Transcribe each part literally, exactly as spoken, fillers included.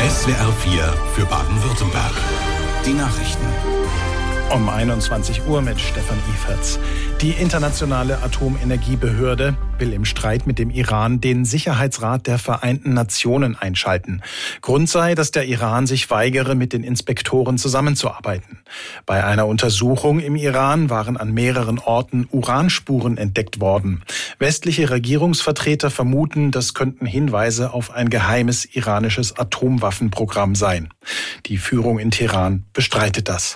S W R vier für Baden-Württemberg. Die Nachrichten. Um einundzwanzig Uhr mit Stefan Iferz. Die internationale Atomenergiebehörde will im Streit mit dem Iran den Sicherheitsrat der Vereinten Nationen einschalten. Grund sei, dass der Iran sich weigere, mit den Inspektoren zusammenzuarbeiten. Bei einer Untersuchung im Iran waren an mehreren Orten Uranspuren entdeckt worden. Westliche Regierungsvertreter vermuten, das könnten Hinweise auf ein geheimes iranisches Atomwaffenprogramm sein. Die Führung in Teheran bestreitet das.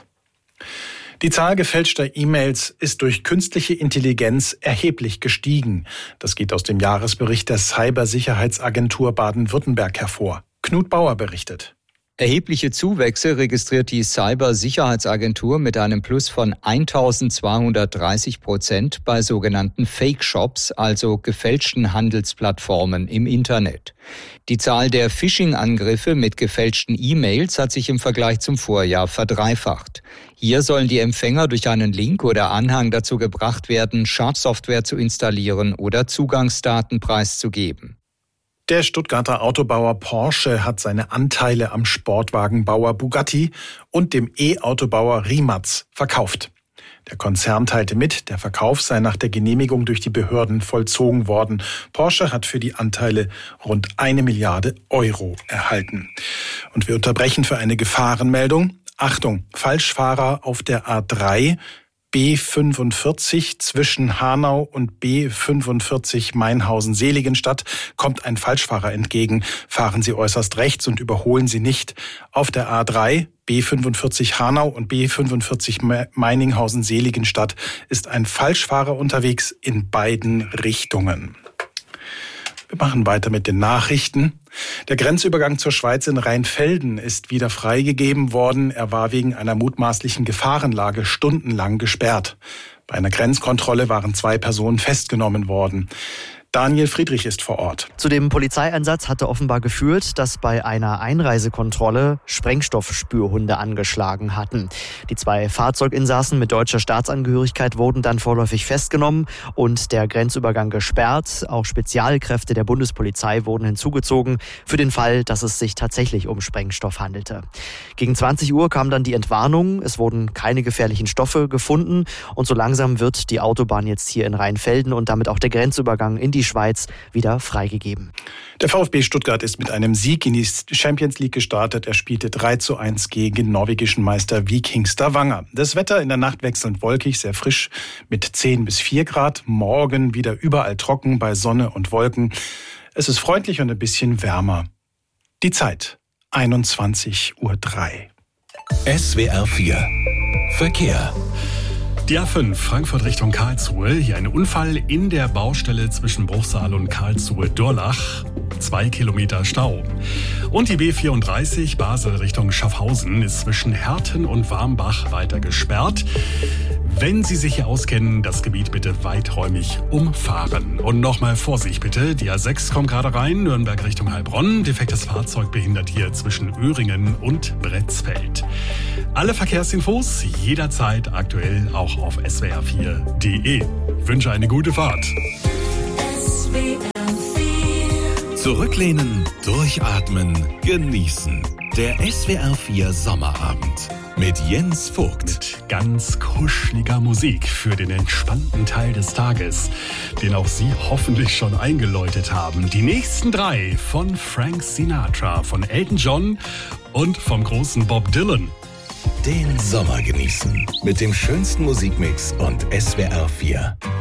Die Zahl gefälschter E-Mails ist durch künstliche Intelligenz erheblich gestiegen. Das geht aus dem Jahresbericht der Cybersicherheitsagentur Baden-Württemberg hervor. Knut Bauer berichtet. Erhebliche Zuwächse registriert die Cybersicherheitsagentur mit einem Plus von eintausendzweihundertdreißig Prozent bei sogenannten Fake-Shops, also gefälschten Handelsplattformen im Internet. Die Zahl der Phishing-Angriffe mit gefälschten E-Mails hat sich im Vergleich zum Vorjahr verdreifacht. Hier sollen die Empfänger durch einen Link oder Anhang dazu gebracht werden, Schadsoftware zu installieren oder Zugangsdaten preiszugeben. Der Stuttgarter Autobauer Porsche hat seine Anteile am Sportwagenbauer Bugatti und dem E-Autobauer Rimac verkauft. Der Konzern teilte mit, der Verkauf sei nach der Genehmigung durch die Behörden vollzogen worden. Porsche hat für die Anteile rund eine Milliarde Euro erhalten. Und wir unterbrechen für eine Gefahrenmeldung. Achtung, Falschfahrer auf der A drei. B fünfundvierzig zwischen Hanau und B fünfundvierzig Mainhausen-Seligenstadt kommt ein Falschfahrer entgegen. Fahren Sie äußerst rechts und überholen Sie nicht. Auf der A drei, B fünfundvierzig Hanau und B fünfundvierzig Meininghausen-Seligenstadt ist ein Falschfahrer unterwegs in beiden Richtungen. Wir machen weiter mit den Nachrichten. Der Grenzübergang zur Schweiz in Rheinfelden ist wieder freigegeben worden. Er war wegen einer mutmaßlichen Gefahrenlage stundenlang gesperrt. Bei einer Grenzkontrolle waren zwei Personen festgenommen worden. Daniel Friedrich ist vor Ort. Zu dem Polizeieinsatz hatte offenbar geführt, dass bei einer Einreisekontrolle Sprengstoffspürhunde angeschlagen hatten. Die zwei Fahrzeuginsassen mit deutscher Staatsangehörigkeit wurden dann vorläufig festgenommen und der Grenzübergang gesperrt. Auch Spezialkräfte der Bundespolizei wurden hinzugezogen für den Fall, dass es sich tatsächlich um Sprengstoff handelte. Gegen zwanzig Uhr kam dann die Entwarnung. Es wurden keine gefährlichen Stoffe gefunden und so langsam wird die Autobahn jetzt hier in Rheinfelden und damit auch der Grenzübergang in die Schweiz wieder freigegeben. Der VfB Stuttgart ist mit einem Sieg in die Champions League gestartet. Er spielte drei zu eins gegen norwegischen Meister Viking Stavanger. Das Wetter in der Nacht wechselnd wolkig, sehr frisch mit zehn bis vier Grad. Morgen wieder überall trocken bei Sonne und Wolken. Es ist freundlich und ein bisschen wärmer. Die Zeit einundzwanzig Uhr drei. S W R vier Verkehr. Die A fünf, Frankfurt Richtung Karlsruhe. Hier ein Unfall in der Baustelle zwischen Bruchsal und Karlsruhe-Durlach. Zwei Kilometer Stau. Und die B vierunddreißig, Basel Richtung Schaffhausen, ist zwischen Herten und Warmbach weiter gesperrt. Wenn Sie sich hier auskennen, das Gebiet bitte weiträumig umfahren. Und nochmal Vorsicht bitte, die A sechs kommt gerade rein, Nürnberg Richtung Heilbronn. Defektes Fahrzeug behindert hier zwischen Öhringen und Bretzfeld. Alle Verkehrsinfos jederzeit aktuell auch auf S W R vier Punkt de. Wünsche eine gute Fahrt. S W R vier. Zurücklehnen, durchatmen, genießen. Der S W R vier Sommerabend mit Jens Vogt. Mit ganz kuscheliger Musik für den entspannten Teil des Tages, den auch Sie hoffentlich schon eingeläutet haben. Die nächsten drei von Frank Sinatra, von Elton John und vom großen Bob Dylan. Den Sommer genießen mit dem schönsten Musikmix und S W R vier.